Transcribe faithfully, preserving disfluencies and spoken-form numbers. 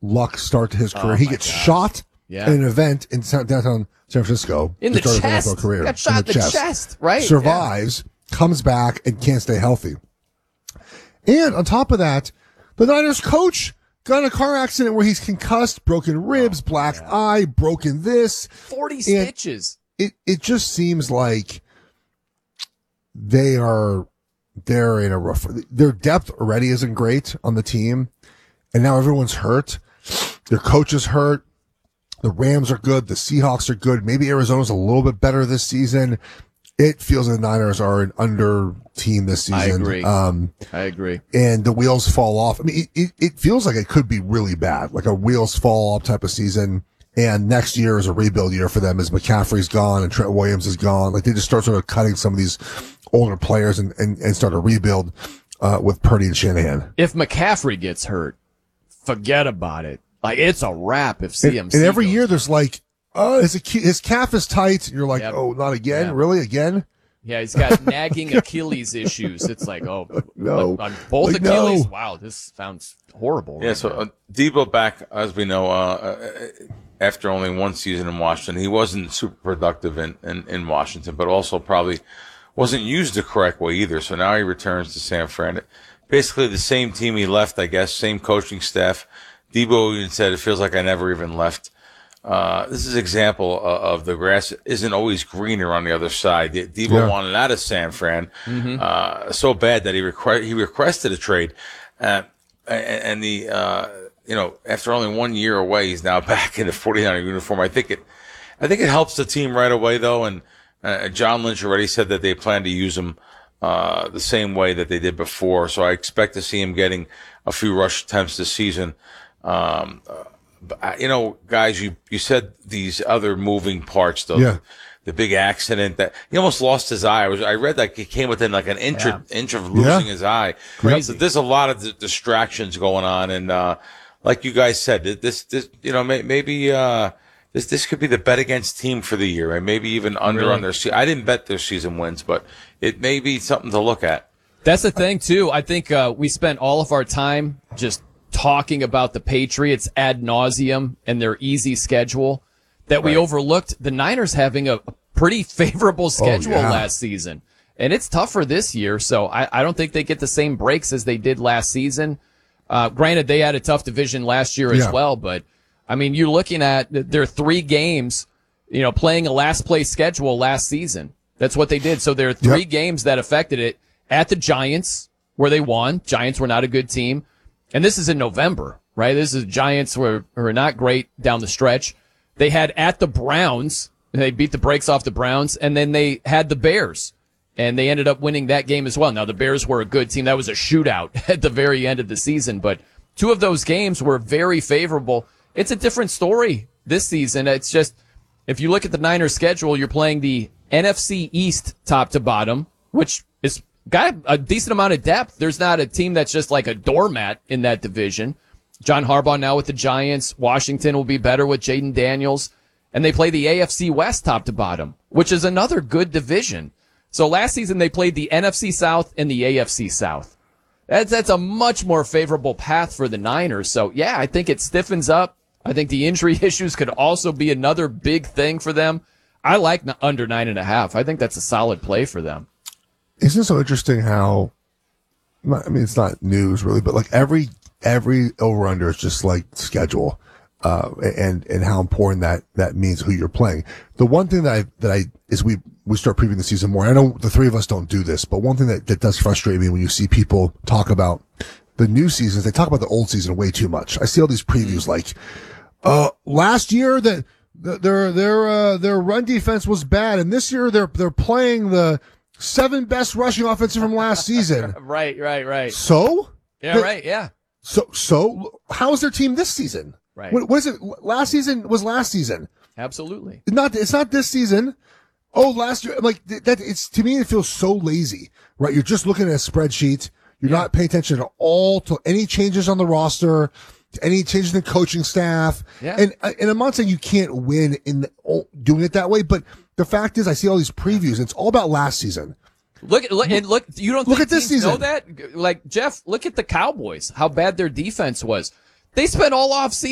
luck start to his career. Oh he my gets gosh. shot Yeah. in an event in sa- downtown San Francisco. In to the start his chest. N F L career. Got shot in the chest, right? Survives, comes back, and can't stay healthy. And on top of that, the Niners coach got in a car accident where he's concussed, broken ribs, Oh, black yeah. eye, broken this. forty And stitches. It it just seems like they are they're in a rough. Their depth already isn't great on the team, and now everyone's hurt. Their coach is hurt. The Rams are good. The Seahawks are good. Maybe Arizona's a little bit better this season. It feels like the Niners are an under team this season. I agree. Um, I agree. and the wheels fall off. I mean, it, it, it feels like it could be really bad, like a wheels fall off type of season. And next year is a rebuild year for them as McCaffrey's gone and Trent Williams is gone. Like they just start sort of cutting some of these older players and, and, and start a rebuild, uh, with Purdy and Shanahan. If McCaffrey gets hurt, forget about it. Like, it's a wrap if C M C And, and every goes year there's like, oh, his, his calf is tight. And you're like, Yep. oh, not again? Yep. Really? Again? Yeah, he's got nagging Achilles issues. It's like, oh, No. on both Like, Achilles. no. Wow, this sounds horrible. Yeah, right so now. uh, Debo back, as we know, uh, uh, after only one season in Washington, he wasn't super productive in, in, in Washington, but also probably wasn't used the correct way either. So now he returns to San Fran. Basically the same team he left, I guess, same coaching staff. Debo even said, it feels like I never even left. Uh, this is an example of, of the grass isn't always greener on the other side. Debo Yeah. wanted out of San Fran, uh, so bad that he requ- he requested a trade. Uh, and, and the, uh, you know, after only one year away, he's now back in the forty-niner uniform. I think it, I think it helps the team right away though. And, uh, John Lynch already said that they plan to use him, uh, the same way that they did before. So I expect to see him getting a few rush attempts this season. Um, uh, but, you know, guys, you, you said these other moving parts, though. Yeah. The big accident that he almost lost his eye. I was, I read that he came within like an inch, Yeah. inch of losing Yeah. his eye. Crazy. So there's a lot of d- distractions going on. And, uh, like you guys said, this, this, you know, may, maybe, uh, this, this could be the bet against team for the year, and maybe even under Really? on their season. I didn't bet their season wins, but it may be something to look at. That's the thing, too. I think uh, we spent all of our time just talking about the Patriots ad nauseum and their easy schedule, that we Right. overlooked the Niners having a pretty favorable schedule yeah. last season. And it's tougher this year, so I, I don't think they get the same breaks as they did last season. Uh, granted, they had a tough division last year as Yeah. well, but, I mean, you're looking at th- their three games, you know, playing a last-place schedule last season. That's what they did. So there are three Yep. games that affected it. At the Giants, where they won. Giants were not a good team. And this is in November, right? This is Giants were, were not great down the stretch. They had at the Browns. They beat the brakes off the Browns. And then they had the Bears. And they ended up winning that game as well. Now, the Bears were a good team. That was a shootout at the very end of the season. But two of those games were very favorable. It's a different story this season. It's just, if you look at the Niners schedule, you're playing the N F C East top to bottom, which is got a decent amount of depth. There's not a team that's just like a doormat in that division. John Harbaugh now with the Giants. Washington will be better with Jaden Daniels. And they play the A F C West top to bottom, which is another good division. So last season they played the N F C South and the A F C South. That's, that's a much more favorable path for the Niners. So yeah, I think it stiffens up. I think the injury issues could also be another big thing for them. I like n- under nine and a half. I think that's a solid play for them. Isn't it so interesting how, I mean, it's not news really, but like every, every over under is just like schedule, uh, and, and how important that, that means who you're playing. The one thing that I, that I, is we, we start previewing the season more. I know the three of us don't do this, but one thing that, that does frustrate me when you see people talk about the new seasons, they talk about the old season way too much. I see all these previews like, uh, last year that their, their, uh, their run defense was bad. And this year they're, they're playing the seven best rushing offensive from last season. Right, right, right. So? Yeah, The- right, yeah. So, so how is their team this season? Right. What, what is it? Last season was last season. Absolutely. It's not, it's not this season. Oh, last year, like th- that, it's, to me, it feels so lazy, right? You're just looking at a spreadsheet. You're Yeah. not paying attention at all to any changes on the roster, to any changes in the coaching staff. Yeah. And, and I'm not saying you can't win in the, oh, doing it that way, but the fact is I see all these previews and it's all about last season. Look, look, and look. You don't Look think at this teams know season. that? Like Jeff, look at the Cowboys. How bad their defense was. They spent all off season